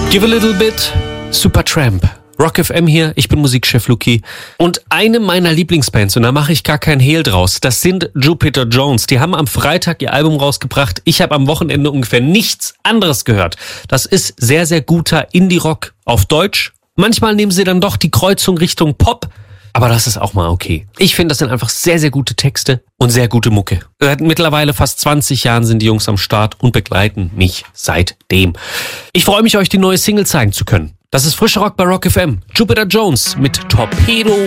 Give a little bit, Supertramp. Rock FM hier, ich bin Musikchef Luki. Und eine meiner Lieblingsbands, und da mache ich gar keinen Hehl draus, das sind Jupiter Jones. Die haben am Freitag ihr Album rausgebracht. Ich habe am Wochenende ungefähr nichts anderes gehört. Das ist sehr, sehr guter Indie-Rock auf Deutsch. Manchmal nehmen sie dann doch die Kreuzung Richtung Pop. Aber das ist auch mal okay. Ich finde, das sind einfach sehr, sehr gute Texte und sehr gute Mucke. Seit mittlerweile fast 20 Jahren sind die Jungs am Start und begleiten mich seitdem. Ich freue mich, euch die neue Single zeigen zu können. Das ist Frischer Rock bei Rock FM. Jupiter Jones mit Torpedo